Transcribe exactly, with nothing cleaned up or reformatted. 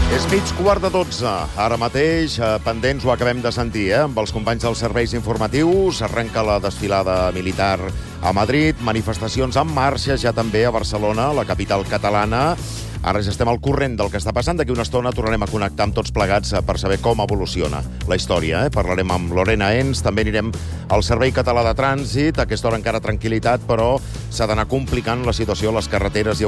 És mig quart de dotze. Ara mateix, eh, pendents, ho acabem de sentir, eh? Amb els companys dels serveis informatius. Arrenca la desfilada militar a Madrid. Manifestacions en marxa ja també a Barcelona, la capital catalana. Ara ja estem al corrent del que està passant. D'aquí una estona tornarem a connectar amb tots plegats per saber com evoluciona la història. Eh? Parlarem amb Lorena Ens, també anirem al Servei Català de Trànsit. A aquesta hora encara tranquil·litat, però s'ha d'anar complicant la situació a les carreteres i